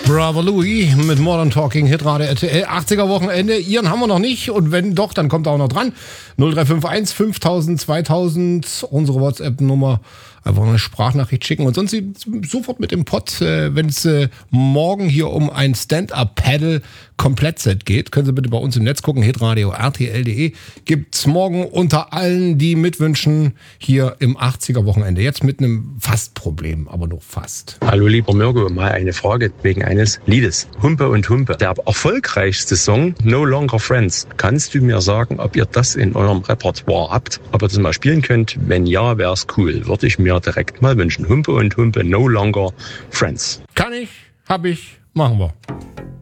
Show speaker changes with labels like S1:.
S1: Bravo Louis mit Modern Talking, Hitradio RTL, 80er Wochenende. Ihren haben wir noch nicht und wenn doch, dann kommt er auch noch dran. 0351 5000 2000, unsere WhatsApp-Nummer. Einfach eine Sprachnachricht schicken und sonst sofort mit dem Pott, wenn es morgen hier um ein Stand-Up-Paddle-Komplettset geht. Können Sie bitte bei uns im Netz gucken, hitradio rtl.de. Gibt's morgen unter allen, die mitwünschen, hier im 80er-Wochenende. Jetzt mit einem Fast-Problem, aber nur fast.
S2: Hallo lieber Mirko, mal eine Frage wegen eines Liedes. Humpe und Humpe, der erfolgreichste Song No Longer Friends. Kannst du mir sagen, ob ihr das in eurem Repertoire habt? Ob ihr das mal spielen könnt? Wenn ja, wär's cool. Würde ich mir direkt mal wünschen. Humpe und Humpe, No Longer Friends.
S1: Kann ich, hab ich, machen wir.